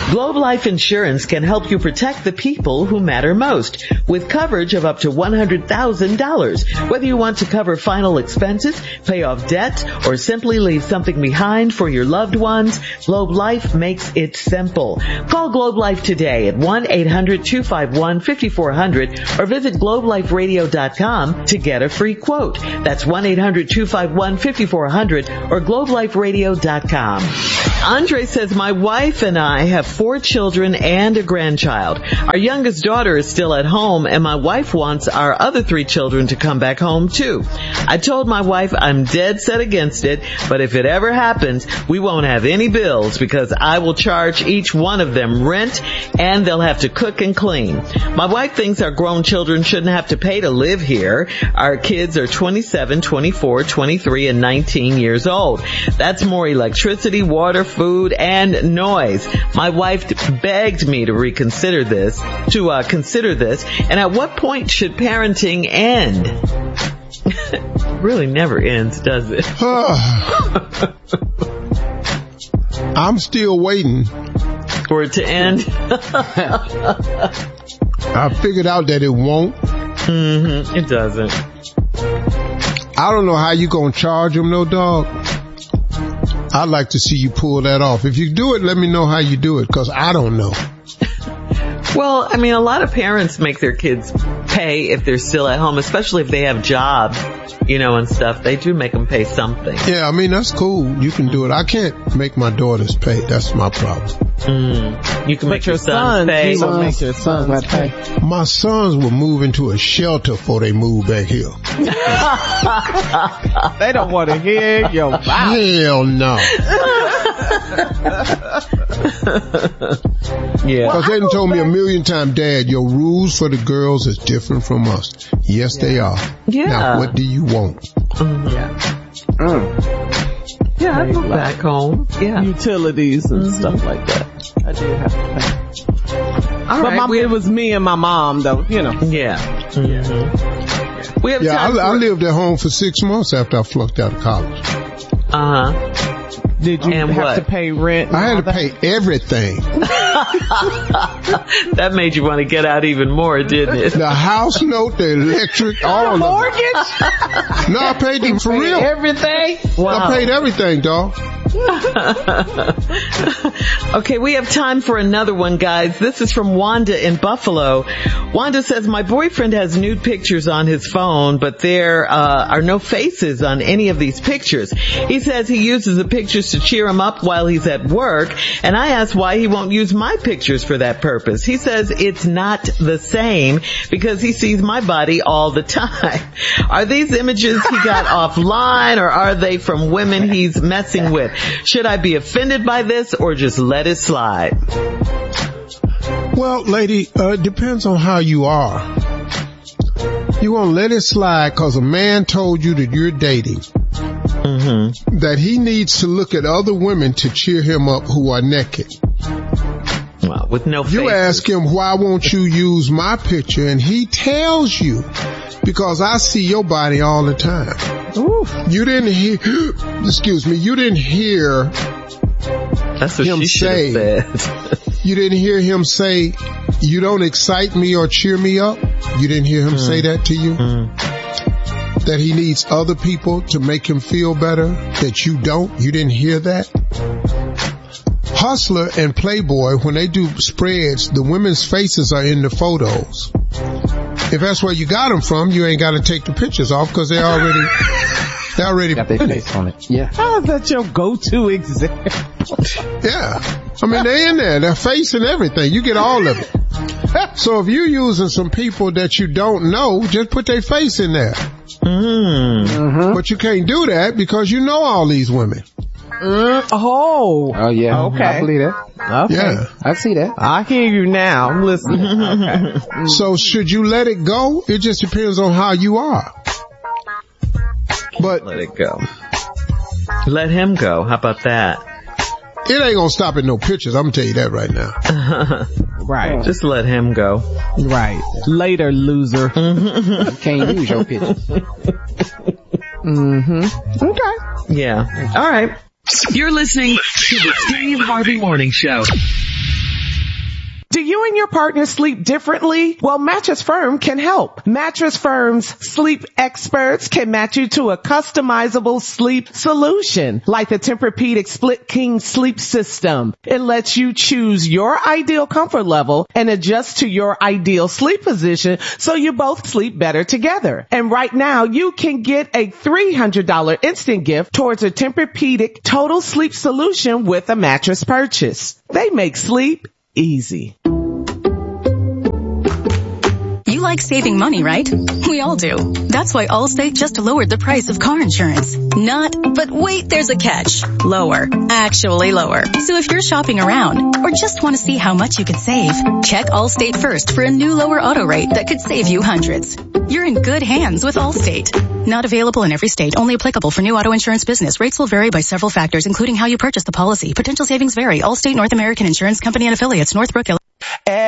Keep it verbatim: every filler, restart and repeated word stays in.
Globe Life Insurance can help you protect the people who matter most with coverage of up to one hundred thousand dollars. Whether you want to cover final expenses, pay off debt, or simply leave something behind for your loved ones, Globe Life makes it simple. Call Globe Life today at one eight hundred two five one five four zero zero or visit globe life radio dot com to get a free quote. That's one eight hundred two five one five four zero zero or globe life radio dot com. Andre says, my wife and I have four children and a grandchild. Our youngest daughter is still at home, and my wife wants our other three children to come back home too. I told my wife I'm dead set against it, but if it ever happens, we won't have any bills because I will charge each one of them rent and they'll have to cook and clean. My wife thinks our grown children shouldn't have to pay to live here. Our kids are twenty-seven, twenty-four, twenty-three, and nineteen years old. That's more electricity, water, food, and noise. My wife begged me to reconsider this, to uh, consider this, and at what point should parenting end? Really never ends, does it? I'm still waiting for it to end. I figured out that it won't. Mm-hmm. It doesn't. I don't know how you gonna charge them, no dog. I'd like to see you pull that off. If you do it, let me know how you do it, because I don't know. Well, I mean, a lot of parents make their kids pay if they're still at home, especially if they have jobs, you know, and stuff. They do make them pay something. Yeah, I mean, that's cool. You can do it. I can't make my daughters pay. That's my problem. Mm. You can but make your, your sons pay. You will make your sons pay. My sons will move into a shelter before they move back here. They don't want to hear your mouth. Hell no. Yeah. Because they done told me a million times, Dad, your rules for the girls is different from us. Yes, yeah. they are. Yeah. Now, what do you want? Mm-hmm. Yeah. Mm. Yeah, I go back home. Yeah. Utilities and mm-hmm. stuff like that. I did have to pay. All but right, my, it was me and my mom, though, you know. Yeah. Mm-hmm. We have yeah, time I, for... I lived at home for six months after I flunked out of college. Uh-huh. Did you and have what? to pay rent? I had to pay everything. That made you want to get out even more, didn't it? The house note, the electric, all of it. Mortgage? No, I paid them for real. Everything? Wow. I paid everything, dog. Okay, we have time for another one, guys. This is from Wanda in Buffalo. Wanda says, my boyfriend has nude pictures on his phone, but there uh, are no faces on any of these pictures. He says he uses the pictures to cheer him up while he's at work, and I asked why he won't use my pictures for that purpose. He says it's not the same because he sees my body all the time. Are these images he got offline, or are they from women he's messing with? Should I be offended by this or just let it slide? Well, lady, uh, it depends on how you are. You want to let it slide because a man told you that you're dating, mm-hmm. that he needs to look at other women to cheer him up who are naked. Well, with no faces. You ask him, why won't you use my picture? And he tells you, because I see your body all the time. Oof. You didn't hear, excuse me, you didn't hear That's what him she say, said. You didn't hear him say, you don't excite me or cheer me up. You didn't hear him mm. say that to you? Mm. That he needs other people to make him feel better, that you don't? You didn't hear that? Hustler and Playboy, when they do spreads, the women's faces are in the photos. If that's where you got them from, you ain't got to take the pictures off because they already, they already got their face on it. Yeah. How is that your go-to example? Yeah. I mean, they're in there, their face and everything. You get all of it. So if you're using some people that you don't know, just put their face in there. Mm-hmm. But you can't do that because you know all these women. Mm, oh. Oh, yeah. Okay. I believe that. Okay. Yeah. I see that. I hear you now. I'm listening. Okay. So should you let it go? It just depends on how you are. But let it go. Let him go. How about that? It ain't gonna stop at no pictures. I'm gonna tell you that right now. Right. Just let him go. Right. Later, loser. You can't use your pictures. Mm-hmm. Okay. Yeah. All right. You're listening to the Steve Harvey Morning Show. Do you and your partner sleep differently? Well, Mattress Firm can help. Mattress Firm's sleep experts can match you to a customizable sleep solution, like the Tempur-Pedic Split King Sleep System. It lets you choose your ideal comfort level and adjust to your ideal sleep position so you both sleep better together. And right now, you can get a three hundred dollars instant gift towards a Tempur-Pedic Total Sleep Solution with a mattress purchase. They make sleep easy. You like saving money, right? We all do. That's why Allstate just lowered the price of car insurance. Not, but wait, there's a catch. Lower. Actually lower. So if you're shopping around or just want to see how much you could save, check Allstate first for a new lower auto rate that could save you hundreds. You're in good hands with Allstate. Not available in every state. Only applicable for new auto insurance business. Rates will vary by several factors, including how you purchase the policy. Potential savings vary. Allstate North American Insurance Company and affiliates. Northbrook, Illinois.